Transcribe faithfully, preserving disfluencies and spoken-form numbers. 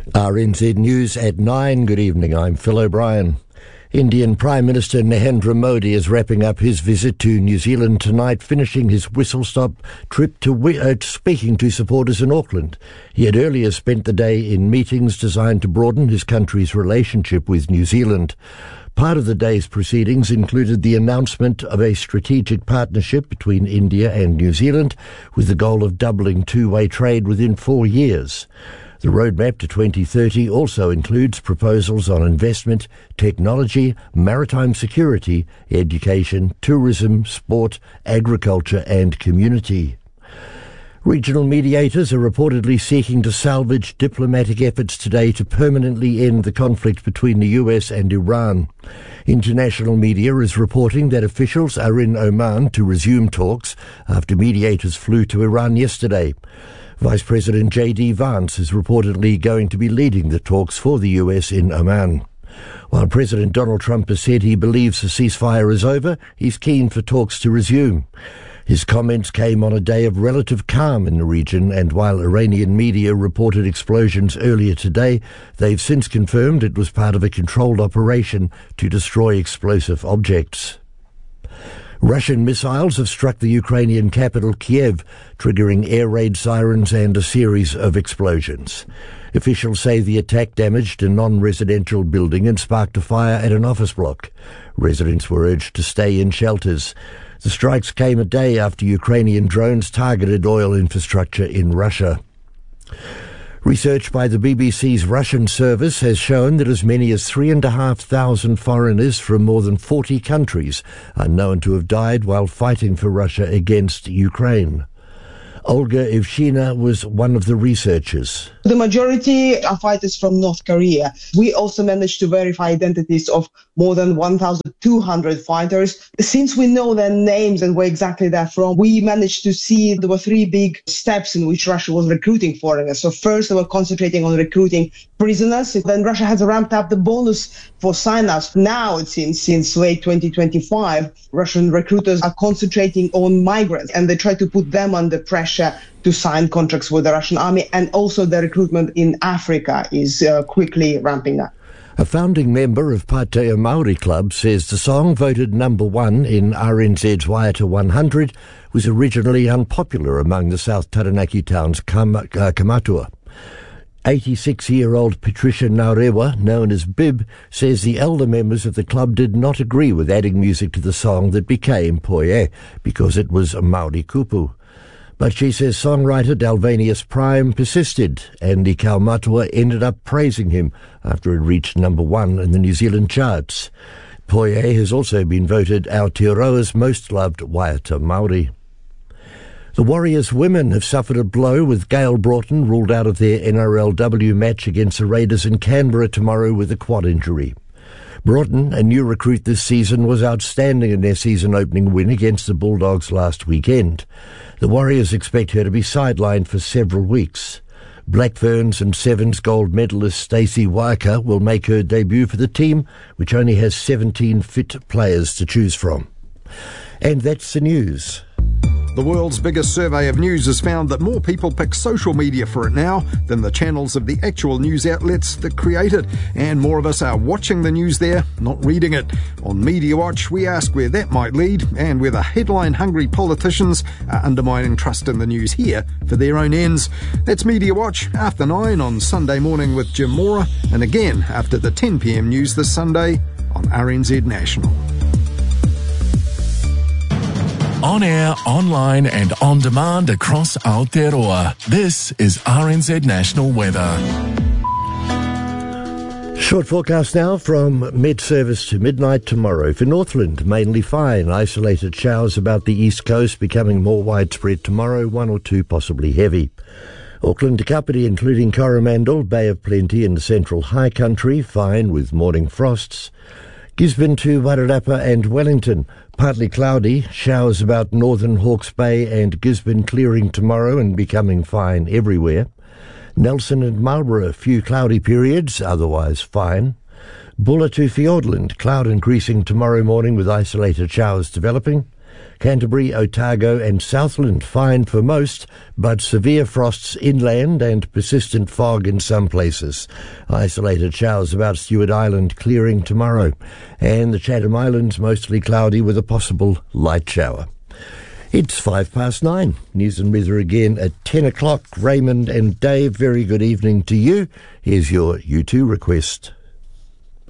R N Z News at nine. Good evening, I'm Phil O'Brien. Indian Prime Minister Narendra Modi is wrapping up his visit to New Zealand tonight, finishing his whistle-stop trip to uh, speaking to supporters in Auckland. He had earlier spent the day in meetings designed to broaden his country's relationship with New Zealand. Part of the day's proceedings included the announcement of a strategic partnership between India and New Zealand, with the goal of doubling two-way trade within four years. The roadmap to twenty thirty also includes proposals on investment, technology, maritime security, education, tourism, sport, agriculture and community. Regional mediators are reportedly seeking to salvage diplomatic efforts today to permanently end the conflict between the U S and Iran. International media is reporting that officials are in Oman to resume talks after mediators flew to Iran yesterday. Vice President J D Vance is reportedly going to be leading the talks for the U S in Oman. While President Donald Trump has said he believes the ceasefire is over, he's keen for talks to resume. His comments came on a day of relative calm in the region, and while Iranian media reported explosions earlier today, they've since confirmed it was part of a controlled operation to destroy explosive objects. Russian missiles have struck the Ukrainian capital Kiev, triggering air raid sirens and a series of explosions. Officials say the attack damaged a non-residential building and sparked a fire at an office block. Residents were urged to stay in shelters. The strikes came a day after Ukrainian drones targeted oil infrastructure in Russia. Research by the B B C's Russian service has shown that as many as three and a half thousand foreigners from more than forty countries are known to have died while fighting for Russia against Ukraine. Olga Ivshina was one of the researchers. The majority are fighters from North Korea. We also managed to verify identities of more than one thousand two hundred fighters. Since we know their names and where exactly they're from, we managed to see there were three big steps in which Russia was recruiting foreigners. So first, they were concentrating on recruiting prisoners. Then Russia has ramped up the bonus for sign-ups. Now, it seems, since late twenty twenty-five, Russian recruiters are concentrating on migrants, and they try to put them under pressure to sign contracts with the Russian army, and also the recruitment in Africa is uh, quickly ramping up. A founding member of Patea Maori Club says the song voted number one in R N Z's Waiata one hundred was originally unpopular among the South Taranaki town's Kam- uh, Kamatua. eighty-six-year-old Patricia Naurewa, known as Bib, says the elder members of the club did not agree with adding music to the song that became Poie because it was Maori kupu. But she says songwriter Dalvanius Prime persisted, and the Kaumatua ended up praising him after it reached number one in the New Zealand charts. Poie has also been voted Aotearoa's most loved Waiata Māori. The Warriors women have suffered a blow, with Gail Broughton ruled out of their N R L W match against the Raiders in Canberra tomorrow with a quad injury. Broughton, a new recruit this season, was outstanding in their season-opening win against the Bulldogs last weekend. The Warriors expect her to be sidelined for several weeks. Black Ferns and Sevens gold medalist Stacey Waika will make her debut for the team, which only has seventeen fit players to choose from. And that's the news. The world's biggest survey of news has found that more people pick social media for it now than the channels of the actual news outlets that create it. And more of us are watching the news there, not reading it. On Media Watch, we ask where that might lead and whether headline-hungry politicians are undermining trust in the news here for their own ends. That's Media Watch, after nine on Sunday morning with Jim Mora, and again after the ten p.m. news this Sunday on R N Z National. On air, online and on demand across Aotearoa. This is R N Z National Weather. Short forecast now from mid-service to midnight tomorrow. For Northland, mainly fine. Isolated showers about the east coast, becoming more widespread tomorrow, one or two possibly heavy. Auckland to Kapiti, including Coromandel, Bay of Plenty in the central high country, fine with morning frosts. Gisborne to Wairarapa and Wellington, partly cloudy, showers about northern Hawke's Bay and Gisborne clearing tomorrow and becoming fine everywhere. Nelson and Marlborough, a few cloudy periods, otherwise fine. Bulla to Fiordland, cloud increasing tomorrow morning with isolated showers developing. Canterbury, Otago and Southland fine for most, but severe frosts inland and persistent fog in some places. Isolated showers about Stewart Island clearing tomorrow. And the Chatham Islands mostly cloudy with a possible light shower. It's five past nine. News and weather again at ten o'clock. Raymond and Dave, very good evening to you. Here's your U two request.